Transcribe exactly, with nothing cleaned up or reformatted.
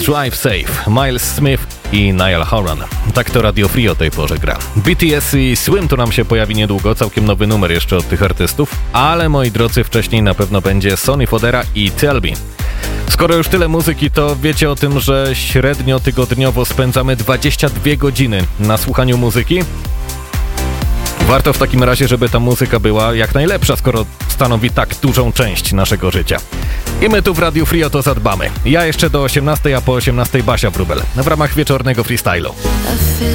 Drive Safe, Miles Smith i Niall Horan. Tak to Radio Free o tej porze gra. B T S i Swim tu nam się pojawi niedługo, całkiem nowy numer jeszcze od tych artystów, ale moi drodzy, wcześniej na pewno będzie Sonny Fodera i Tell Me. Skoro już tyle muzyki, to wiecie o tym, że średnio tygodniowo spędzamy dwadzieścia dwie godziny na słuchaniu muzyki? Warto w takim razie, żeby ta muzyka była jak najlepsza, skoro stanowi tak dużą część naszego życia. I my tu w Radiu Free o to zadbamy. Ja jeszcze do osiemnastej, a po osiemnastej Basia Wróbel w ramach wieczornego freestylu. I feel